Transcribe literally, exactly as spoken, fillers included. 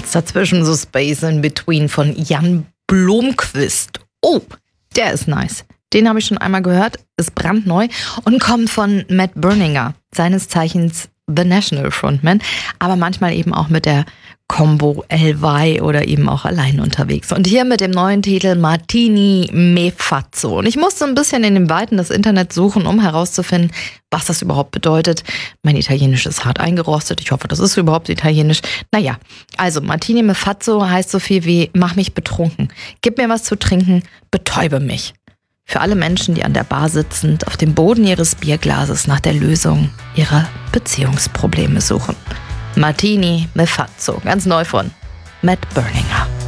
kurz dazwischen so Space in Between von Jan Blomqvist. Oh, der ist nice. Den habe ich schon einmal gehört, ist brandneu und kommt von Matt Berninger, seines Zeichens The National Frontman, aber manchmal eben auch mit der Combo L Y oder eben auch allein unterwegs. Und hier mit dem neuen Titel Martini Me Fazzo. Und ich musste ein bisschen in den Weiten des Internets suchen, um herauszufinden, was das überhaupt bedeutet. Mein Italienisch ist hart eingerostet. Ich hoffe, das ist überhaupt Italienisch. Naja, also Martini Me Fazzo heißt so viel wie mach mich betrunken. Gib mir was zu trinken, betäube mich. Für alle Menschen, die an der Bar sitzend auf dem Boden ihres Bierglases nach der Lösung ihrer Beziehungsprobleme suchen. Martini Me Fazzo, ganz neu von Matt Berninger.